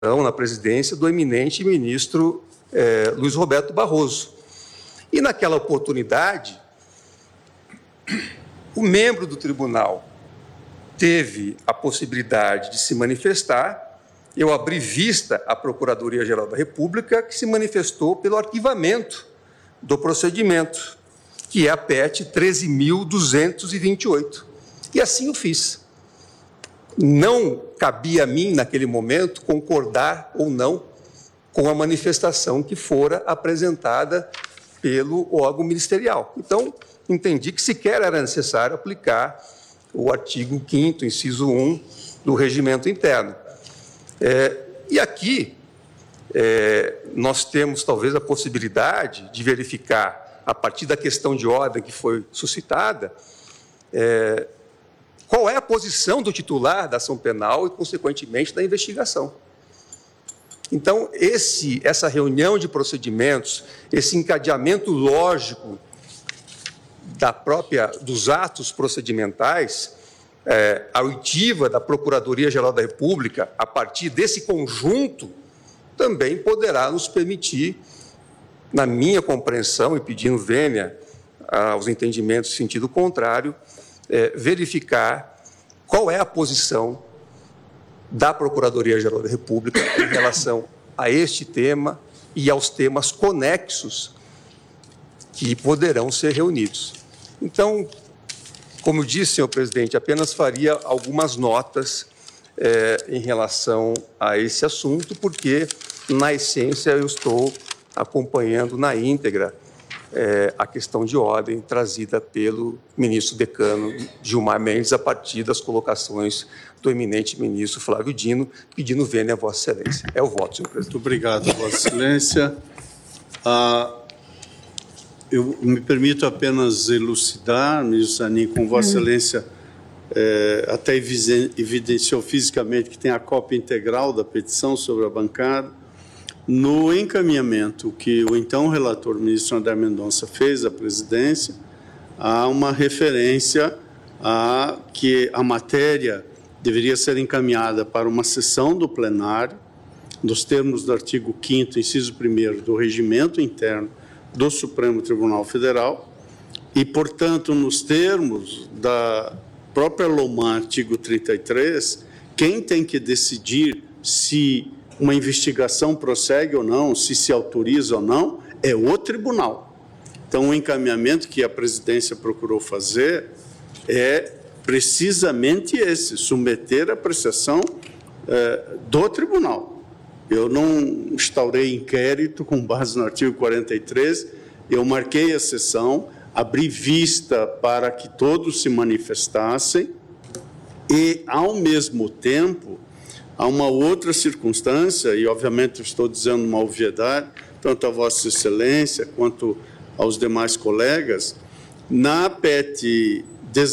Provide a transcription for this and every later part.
na presidência do eminente ministro Luiz Roberto Barroso. E, naquela oportunidade, o membro do tribunal teve a possibilidade de se manifestar. Eu abri vista à Procuradoria-Geral da República, que se manifestou pelo arquivamento do procedimento, que é a PET 13.228. E assim o fiz. Não cabia a mim, naquele momento, concordar ou não com a manifestação que fora apresentada pelo órgão ministerial. Então, entendi que sequer era necessário aplicar o artigo 5º, inciso 1, do Regimento Interno. E aqui, nós temos, talvez, a possibilidade de verificar, a partir da questão de ordem que foi suscitada, qual é a posição do titular da ação penal e, consequentemente, da investigação. Então, essa reunião de procedimentos, esse encadeamento lógico dos atos procedimentais, a oitiva da Procuradoria-Geral da República, a partir desse conjunto, também poderá nos permitir, na minha compreensão, e pedindo vênia aos entendimentos em sentido contrário, verificar qual é a posição da Procuradoria-Geral da República em relação a este tema e aos temas conexos que poderão ser reunidos. Então, como eu disse, senhor presidente, apenas faria algumas notas em relação a esse assunto, porque, na essência, eu estou acompanhando na íntegra a questão de ordem trazida pelo ministro decano Gilmar Mendes, a partir das colocações do eminente ministro Flávio Dino, pedindo vênia a Vossa Excelência. É o voto, senhor presidente. Muito obrigado, Vossa Excelência. Eu me permito apenas elucidar, ministro Zanin, com Vossa Excelência, até evidenciou fisicamente que tem a cópia integral da petição sobre a bancada. No encaminhamento que o então relator, ministro André Mendonça, fez à presidência, há uma referência a que a matéria deveria ser encaminhada para uma sessão do plenário, nos termos do artigo 5º, inciso 1º do Regimento Interno do Supremo Tribunal Federal, e, portanto, nos termos da própria LOMAN, artigo 33, quem tem que decidir se uma investigação prossegue ou não, se autoriza ou não, é o tribunal. Então, o encaminhamento que a presidência procurou fazer é precisamente esse, submeter a apreciação do tribunal. Eu não instaurei inquérito com base no artigo 43, eu marquei a sessão, abri vista para que todos se manifestassem e, ao mesmo tempo, há uma outra circunstância, e obviamente eu estou dizendo uma obviedade, tanto a Vossa Excelência quanto aos demais colegas, na PET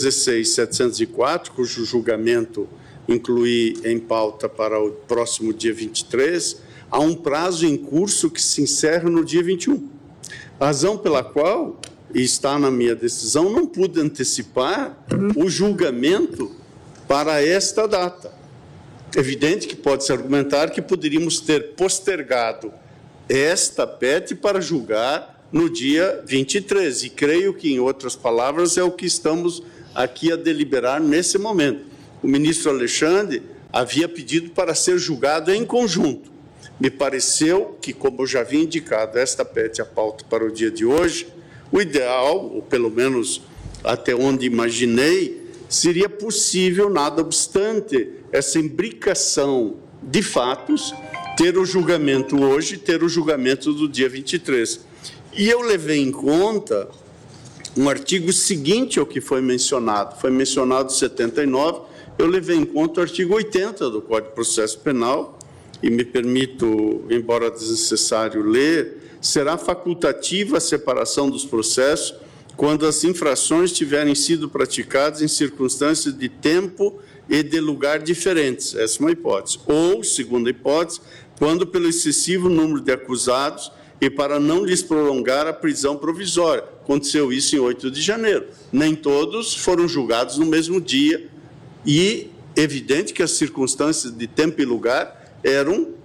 16.704, cujo julgamento incluí em pauta para o próximo dia 23, há um prazo em curso que se encerra no dia 21. Razão pela qual, e está na minha decisão, não pude antecipar o julgamento para esta data. Evidente que pode-se argumentar que poderíamos ter postergado esta PET para julgar no dia 23, e creio que, em outras palavras, é o que estamos aqui a deliberar nesse momento. O ministro Alexandre havia pedido para ser julgado em conjunto. Me pareceu que, como eu já havia indicado, esta PET a pauta para o dia de hoje, o ideal, ou pelo menos até onde imaginei, seria possível, nada obstante essa imbricação de fatos, ter o julgamento hoje, ter o julgamento do dia 23. E eu levei em conta um artigo seguinte ao que foi mencionado o 79, eu levei em conta o artigo 80 do Código de Processo Penal, e me permito, embora desnecessário ler, será facultativa a separação dos processos quando as infrações tiverem sido praticadas em circunstâncias de tempo e de lugar diferentes. Essa é uma hipótese. Ou, segunda hipótese, quando pelo excessivo número de acusados e para não lhes prolongar a prisão provisória. Aconteceu isso em 8 de janeiro. Nem todos foram julgados no mesmo dia e evidente que as circunstâncias de tempo e lugar eram